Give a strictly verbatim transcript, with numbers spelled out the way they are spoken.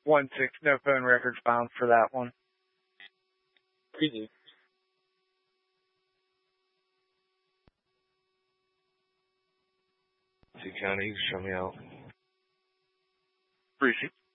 one six, no phone records found for that one. Crazy. See, County, you can show me out. Appreciate it.